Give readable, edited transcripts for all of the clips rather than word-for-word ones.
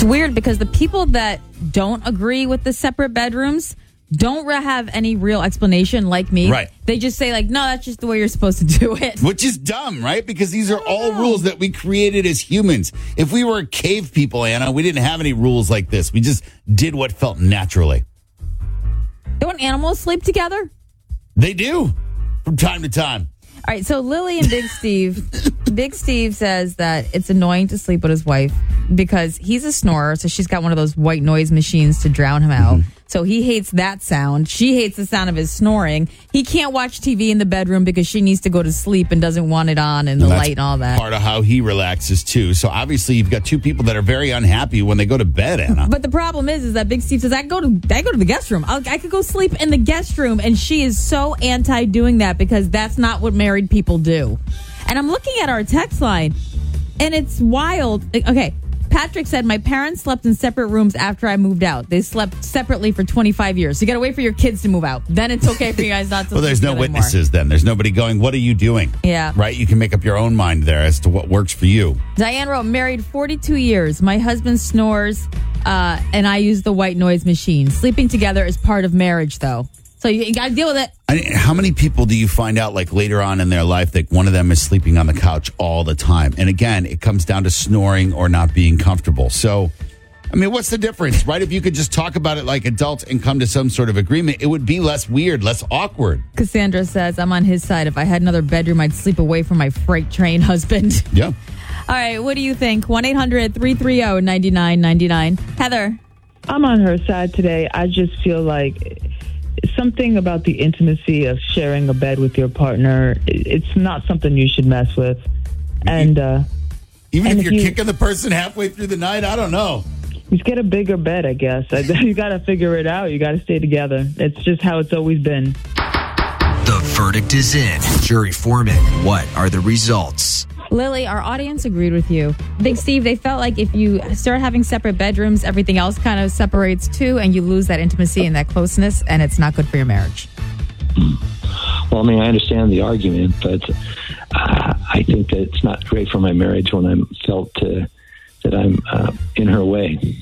weird because the people that don't agree with the separate bedrooms don't have any real explanation like me. Right. They just say like, no, that's just the way you're supposed to do it. Which is dumb, right? Because these are all rules that we created as humans. If we were cave people, Anna, we didn't have any rules like this. We just did what felt naturally. Don't animals sleep together? They do from time to time. All right, so Lily and Big Steve says that it's annoying to sleep with his wife because he's a snorer, so she's got one of those white noise machines to drown him out. Mm-hmm. So he hates that sound. She hates the sound of his snoring. He can't watch TV in the bedroom because she needs to go to sleep and doesn't want it on and the light and all that. Part of how he relaxes, too. So obviously you've got two people that are very unhappy when they go to bed, Anna. But the problem is that Big Steve says, I go to the guest room. I could go sleep in the guest room. And she is so anti doing that because that's not what married people do. And I'm looking at our text line, and it's wild. Okay. Patrick said, my parents slept in separate rooms after I moved out. They slept separately for 25 years. So you got to wait for your kids to move out. Then it's okay for you guys not to Well, there's no witnesses then. There's nobody going, what are you doing? Yeah. Right? You can make up your own mind there as to what works for you. Diane wrote, married 42 years. My husband snores, and I use the white noise machine. Sleeping together is part of marriage, though. So you got to deal with it. How many people do you find out like later on in their life that one of them is sleeping on the couch all the time? And again, it comes down to snoring or not being comfortable. So, I mean, what's the difference, right? If you could just talk about it like adults and come to some sort of agreement, it would be less weird, less awkward. Cassandra says, I'm on his side. If I had another bedroom, I'd sleep away from my freight train husband. Yeah. All right, what do you think? 1-800-330-9999. Heather. I'm on her side today. I just feel like something about the intimacy of sharing a bed with your partner, it's not something you should mess with. And even if you're kicking the person halfway through the night, I don't know. Just get a bigger bed, I guess. You got to figure it out. You got to stay together. It's just how it's always been. The verdict is in. Jury foreman, what are the results? Lily, our audience agreed with you. Big Steve, they felt like if you start having separate bedrooms, everything else kind of separates too, and you lose that intimacy and that closeness, and it's not good for your marriage. Well, I mean, I understand the argument, but I think that it's not great for my marriage when I'm felt that I'm in her way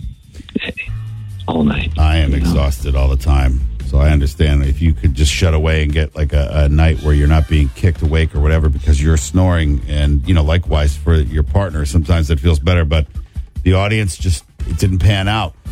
all night. I am exhausted all the time. So I understand if you could just shut away and get like a night where you're not being kicked awake or whatever because you're snoring, and likewise for your partner, sometimes it feels better, but the audience it didn't pan out.